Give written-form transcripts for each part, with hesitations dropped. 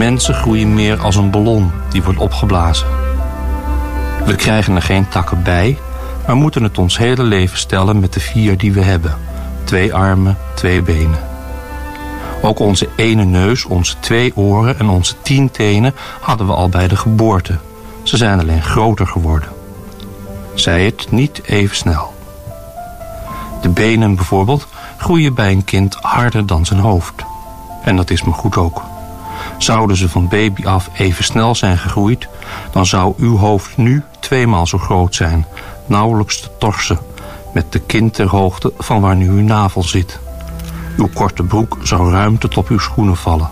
Mensen groeien meer als een ballon die wordt opgeblazen. We krijgen er geen takken bij, maar moeten het ons hele leven stellen met de 4 die we hebben. 2 armen, 2 benen. Ook onze ene neus, onze 2 oren en onze 10 tenen hadden we al bij de geboorte. Ze zijn alleen groter geworden. Zij het niet even snel. De benen bijvoorbeeld groeien bij een kind harder dan zijn hoofd. En dat is me goed ook. Zouden ze van baby af even snel zijn gegroeid, dan zou uw hoofd nu 2 maal zo groot zijn, nauwelijks te torsen, met de kin ter hoogte van waar nu uw navel zit. Uw korte broek zou ruim tot op uw schoenen vallen.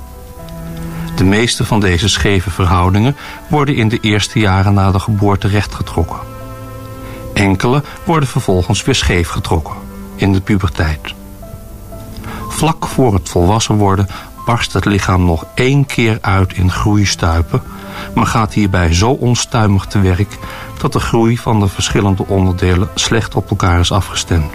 De meeste van deze scheve verhoudingen worden in de eerste jaren na de geboorte rechtgetrokken. Enkele worden vervolgens weer scheef getrokken, in de puberteit. Vlak voor het volwassen worden barst het lichaam nog 1 keer uit in groeistuipen, maar gaat hierbij zo onstuimig te werk dat de groei van de verschillende onderdelen slecht op elkaar is afgestemd.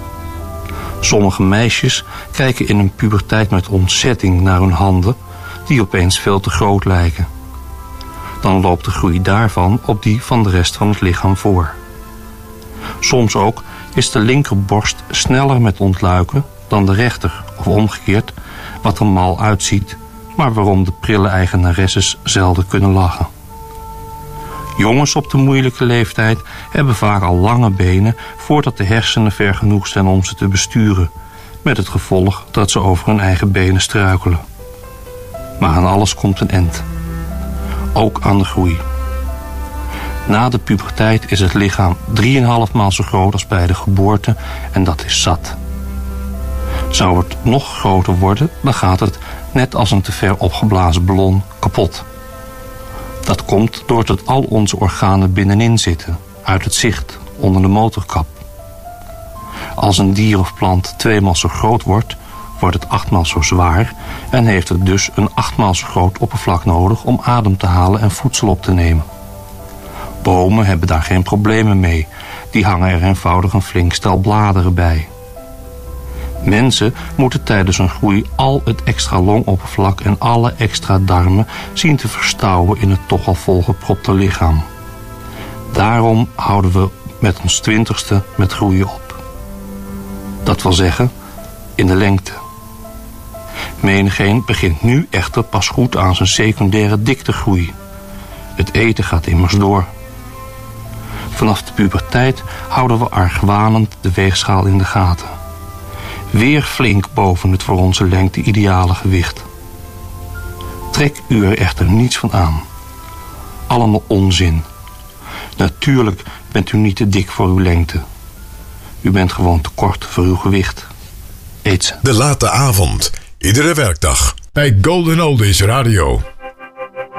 Sommige meisjes kijken in hun puberteit met ontzetting naar hun handen, die opeens veel te groot lijken. Dan loopt de groei daarvan op die van de rest van het lichaam voor. Soms ook is de linkerborst sneller met ontluiken dan de rechter, of omgekeerd, wat er mal uitziet, maar waarom de prille eigenaresses zelden kunnen lachen. Jongens op de moeilijke leeftijd hebben vaak al lange benen voordat de hersenen ver genoeg zijn om ze te besturen, met het gevolg dat ze over hun eigen benen struikelen. Maar aan alles komt een eind. Ook aan de groei. Na de puberteit is het lichaam 3,5 maal zo groot als bij de geboorte en dat is zat. Zou het nog groter worden, dan gaat het, net als een te ver opgeblazen ballon, kapot. Dat komt doordat al onze organen binnenin zitten, uit het zicht, onder de motorkap. Als een dier of plant 2 maal zo groot wordt, wordt het 8 maal zo zwaar en heeft het dus een 8 maal zo groot oppervlak nodig om adem te halen en voedsel op te nemen. Bomen hebben daar geen problemen mee, die hangen er eenvoudig een flink stel bladeren bij. Mensen moeten tijdens hun groei al het extra longoppervlak en alle extra darmen zien te verstouwen in het toch al volgepropte lichaam. Daarom houden we met ons 20ste met groeien op. Dat wil zeggen, in de lengte. Menigeen begint nu echter pas goed aan zijn secundaire diktegroei. Het eten gaat immers door. Vanaf de puberteit houden we argwanend de weegschaal in de gaten. Weer flink boven het voor onze lengte ideale gewicht. Trek u er echter niets van aan. Allemaal onzin. Natuurlijk bent u niet te dik voor uw lengte. U bent gewoon te kort voor uw gewicht. Eet ze. De late avond, iedere werkdag bij Golden Oldies Radio.